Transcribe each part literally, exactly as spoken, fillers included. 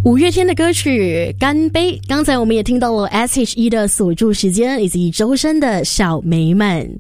五月天的歌曲《干杯》，刚才我们也听到了 S H E 的锁住时间，以及周深的小梅们。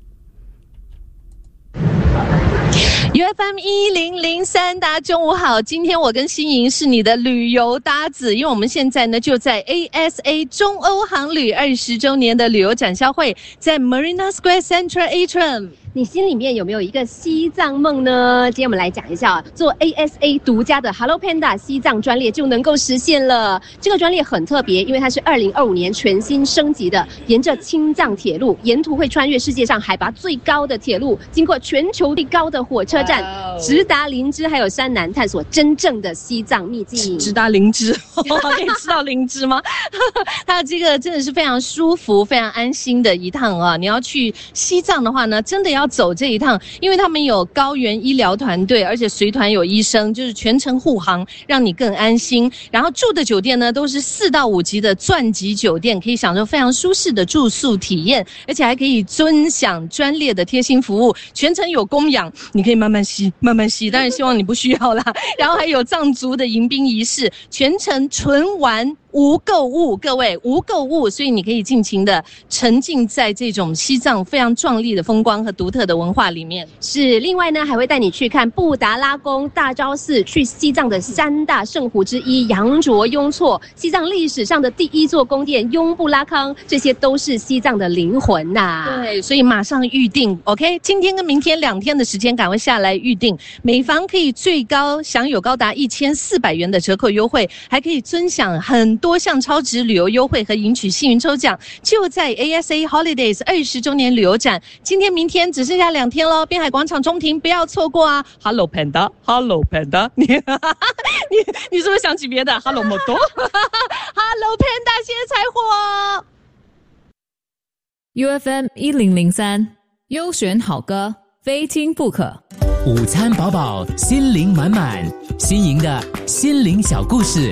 U F M 一零零三，大家中午好。今天我跟欣莹是你的旅游搭子，因为我们现在呢就在 A S A 中欧航旅二十周年的旅游展销会，在 Marina Square Central Atrium。 你心里面有没有一个西藏梦呢？今天我们来讲一下，做 A S A 独家的 Hello Panda 西藏专列就能够实现了。这个专列很特别，因为它是二零二五年全新升级的，沿着青藏铁路，沿途会穿越世界上海拔最高的铁路，经过全球最高的火车站， wow. 直达林芝还有山南，探索真正的西藏秘境。 直达林芝，可以吃到灵芝吗？它这个真的是非常舒服、非常安心的一趟啊！你要去西藏的话呢，真的要走这一趟，因为他们有高原医疗团队，而且随团有医生，就是全程护航，让你更安心。然后住的酒店呢，都是四到五级的钻级酒店，可以享受非常舒适的住宿体验，而且还可以尊享专列的贴心服务，全程有供养，你可以慢慢吸，慢慢吸，当然希望你不需要啦。然后还有藏族的迎宾仪式，全程纯玩。无购物，各位无购物，所以你可以尽情的沉浸在这种西藏非常壮丽的风光和独特的文化里面。 是，另外呢还会带你去看布达拉宫、大昭寺，去西藏的三大圣湖之一羊卓雍措，西藏历史上的第一座宫殿雍布拉康，这些都是西藏的灵魂呐、啊。 对，所以马上预定 ，OK， 今天跟明天两天的时间，赶快下来预定，每房可以最高享有高达一千四百元的折扣优惠，还可以尊享很多项超值旅游优惠和赢取幸运抽奖，就在 A S A Holidays 二十周年旅游展，今天明天只剩下两天咯，滨海广场中庭不要错过啊 ！Hello Panda， Hello Panda， 你你你是不是想起别的 ？Hello Moto， Hello Panda， 现在才火。 U F M 一零零三，优选好歌，非听不可。 午餐饱饱，心灵满满，新颖的心灵小故事。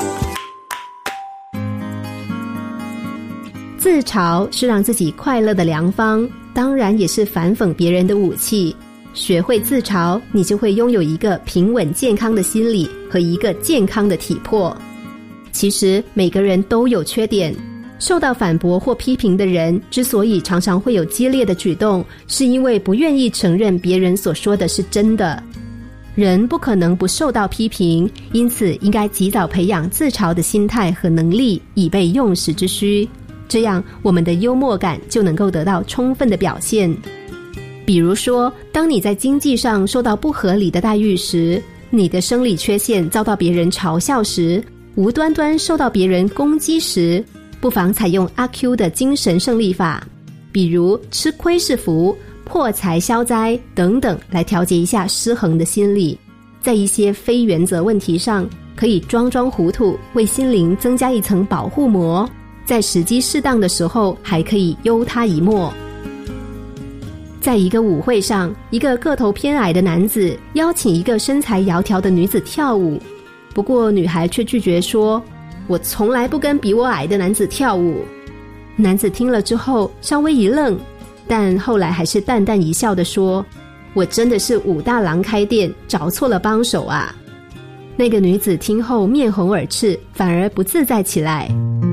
自嘲是让自己快乐的良方，当然也是反讽别人的武器。学会自嘲，你就会拥有一个平稳健康的心理和一个健康的体魄。其实每个人都有缺点，受到反驳或批评的人之所以常常会有激烈的举动，是因为不愿意承认别人所说的是真的。人不可能不受到批评，因此应该及早培养自嘲的心态和能力，以备用时之需。这样我们的幽默感就能够得到充分的表现。比如说，当你在经济上受到不合理的待遇时，你的生理缺陷遭到别人嘲笑时，无端端受到别人攻击时，不妨采用阿 Q 的精神胜利法，比如吃亏是福、破财消灾等等，来调节一下失衡的心理。在一些非原则问题上，可以装装糊涂，为心灵增加一层保护膜，在时机适当的时候还可以优他一默。在一个舞会上，一个个头偏矮的男子邀请一个身材窈窕的女子跳舞，不过女孩却拒绝说，我从来不跟比我矮的男子跳舞。男子听了之后稍微一愣，但后来还是淡淡一笑地说，我真的是武大郎开店，找错了帮手啊。那个女子听后面红耳赤，反而不自在起来。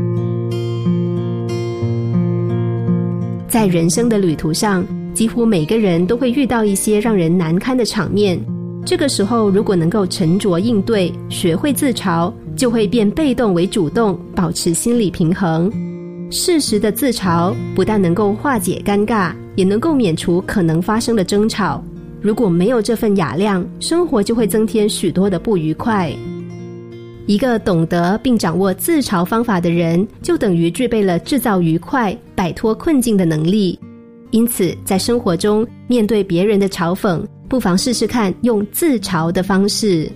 在人生的旅途上，几乎每个人都会遇到一些让人难堪的场面，这个时候如果能够沉着应对，学会自嘲，就会变被动为主动，保持心理平衡。适时的自嘲不但能够化解尴尬，也能够免除可能发生的争吵。如果没有这份雅量，生活就会增添许多的不愉快。一个懂得并掌握自嘲方法的人，就等于具备了制造愉快、摆脱困境的能力。因此，在生活中面对别人的嘲讽，不妨试试看用自嘲的方式。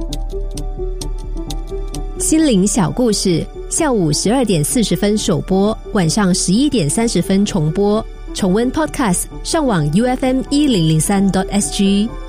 心灵小故事，下午十二点四十分首播，晚上十一点三十分重播。重温 Podcast， 上网 U F M 一零零三 点 S G。